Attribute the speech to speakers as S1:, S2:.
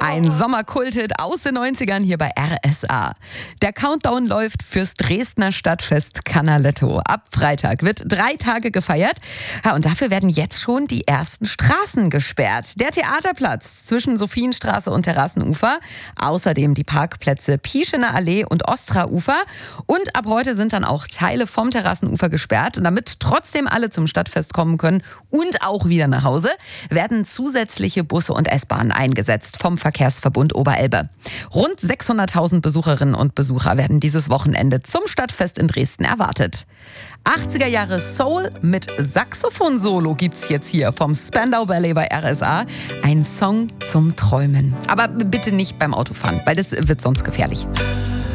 S1: Ein Sommerkulthit aus den 90ern hier bei RSA. Der Countdown läuft fürs Dresdner Stadtfest Canaletto. Ab Freitag wird 3 Tage gefeiert. Ja, und dafür werden jetzt schon die ersten Straßen gesperrt. Der Theaterplatz zwischen Sophienstraße und Terrassenufer. Außerdem die Parkplätze Pieschener Allee und Ostraufer. Und ab heute sind dann auch Teile vom Terrassenufer gesperrt. Und damit trotzdem alle zum Stadtfest kommen können und auch wieder nach Hause, werden zusätzliche Busse und S-Bahnen eingesetzt vom Verkehrsverbund Oberelbe. Rund 600.000 Besucherinnen und Besucher werden dieses Wochenende zum Stadtfest in Dresden erwartet. 80er Jahre Soul mit Saxophon-Solo gibt's jetzt hier vom Spandau Ballet bei RSA. Ein Song zum Träumen. Aber bitte nicht beim Autofahren, weil das wird sonst gefährlich.